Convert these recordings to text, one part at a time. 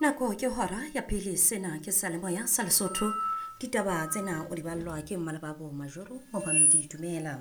Nako ke hora ya pele sena ke salemoya sa Lesotho. Ditaba tsena o di ballwa ke Mmalababo Majoro Mohamedi Dumela.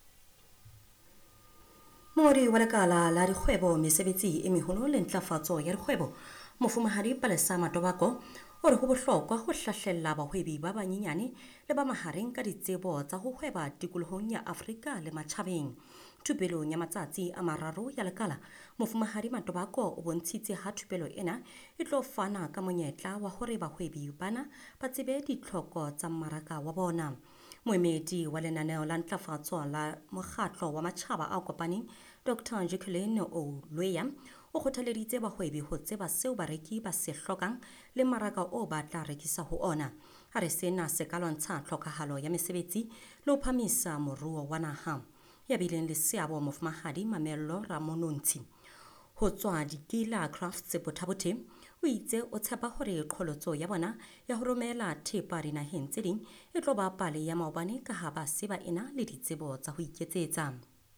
Mori wa lekala la dikgwebo mesebetsi e meholo le ntlafatso ya dikgwebo Mofumahadi Palesa Matobako o re ho bohlokwa ho hlahlella bahwebi ba banyenyane le ba mahareng ka ditsebo tsa ho hweba tikolohong ya Afrika le matjhabeng. Thupelong ya matsatsi a mararo ya lekala, Mofumahadi Matobako o bontshitse ha thupelo ena e tlo fana ka monyetla wa hore bahwebi bana ba tsebe ditlhoko tsa mmaraka wa bona. Moemedi wa lenaneo la ntlafatso la mokgatlo wa matjhaba a kopaneng Dr. Jacqueline Olweya o kgothaleditse bahwebi ho tseba seo bareki ba se hlokang le mmaraka o ba tla rekisa ho ona. Ha re sena se ka lwantsha tlhokahalo ya mesebetsi le ho phamisa moruo wa naha. Ya bileng le seabo Mofumahadi Mamello Ramonontshi ho tswa Dikila Crafts Bothabothe o itse o tshepa hore qholotso ya bona ya ho romela thepa dinaheng tse ding e tlo ba pale ya maobane ka ha ba se ba ena le ditsebo tsa ho iketsetsa.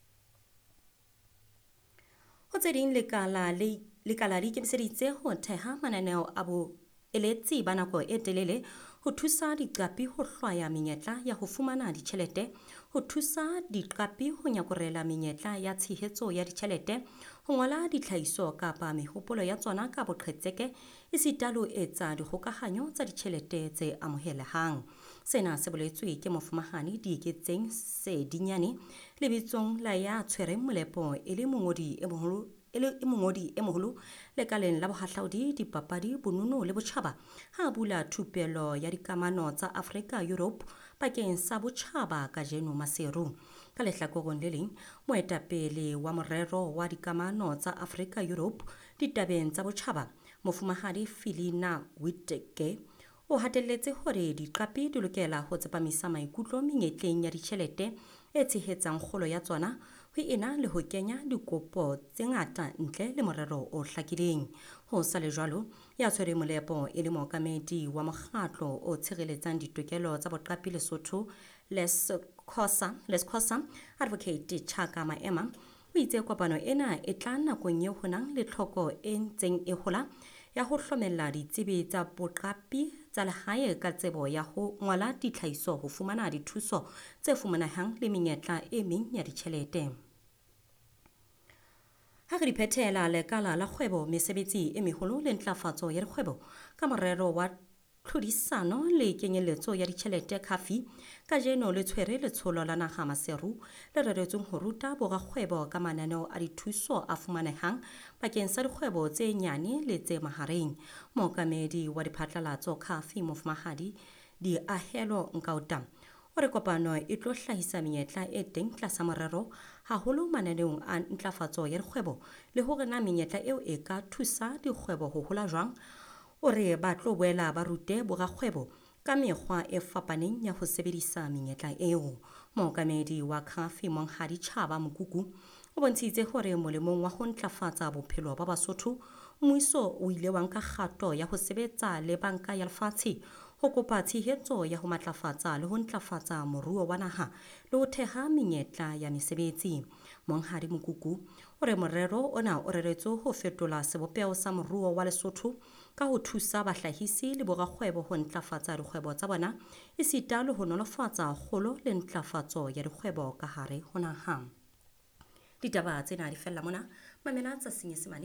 Ho tse ding lekala le ikemiseditse ho theha mananeo a boeletsi ba nako e telele ho thusa diqapi ho hlwaya menyetla ya ho fumana ditjhelete, ho thusa diqapi ho nyakorela menyetla ya tshehetso ya ditjhelete, ho ngola ditlhahiso kapa mehopolo ya tsona ka boqhetseke esita le ho etsa dikgokahanyo tsa ditjhelete tse amohelehang. Sena se boletswe ke Mofumahadi Dieketseng Sedinyane lebitsong la ya tshwereng molepo e le mongodi e moholo lekaleng la bohahlaudi, dipapadi, bonono le botjhaba ha bula thupelo ya dikamano tsa Afrika Europe bakeng sa botjhaba kajeno maseru. Ka lehlakoreng le leng, moetapele wa morero wa dikamano tsa Afrika Europe ditabeng tsa botjhaba Mofumahadi Filina Wittke o hatelletse hore diqapi di lokela ho tsepamisa maikutlo menyetleng ya ditjhelete e tshehetsang kgolo ya tsona ho ena le ho kenya dikopo tse ngata ntle le morero o hlakileng. Ho sa le jwalo, ya tshwereng molepo e le mookamedi wa mokgatlo o tshireletsang ditokelo tsa boqapi Lesotho Lesxhosa Advocate Chaka Maema o itse kopano ena e tla nakong eo ho nang le tlhoko e ntseng e hola ya ho hlomella ditsebi tsa boqapi tsa lehae ka tsebo ya ho ngola ditlhahiso ho fumana dithuso tse fumanehang le menyetla e meng ya ditjhelete. Ha re di phethela lekala la kgwebo mesebetsi e meholo le ntlafatso ya dikgwebo ka morero wa tlhodisano le kenyeletso ya ditjhelete CAFI kajeno le tshwere letsholo la naha maseru le reretsweng ho ruta borakgwebo ka mananeo a dithuso a fumanehang bakeng sa dikgwebo tse nyane le tse mahareng. Mookamedi wa diphatlalatso CAFI Mofumahadi Diahelo Nkauta o re kopano e tlo hlahisa menyetla e teng tlasa morero haholo mananeong a ntlafatso ya dikgwebo le hore na menyetla eo e ka thusa dikgwebo ho hola jwang. O re ba tlo boela ba rute borakgwebo ka mekgwa e fapaneng ya ho sebedisa menyetla eo. Mookamedi wa CAFI Monghadi Chaba Mokuku o bontshitse hore molemong wa ho ntlafatsa bophelo ba Basotho, mmuso o ile wa nka kgato ya ho sebetsa le Banka ya Lefatshe ho kopa tshehetso ya ho matlafatsa le ho ntlafatsa moruo wa naha le ho theha menyetla ya mesebetsi. Monghadi Mokuku o re morero ona o reretswe ho fetola sebopeho sa moruo wa Lesotho ka ho thusa bahlahisi le borakgwebo ho ntlafatsa dikgwebo tsa bona esita le ho nolofatsa kgolo le ntlafatso ya dikgwebo ka hare ho naha. Ditaba tsena di fella mona, mamela tsa Senyesemane.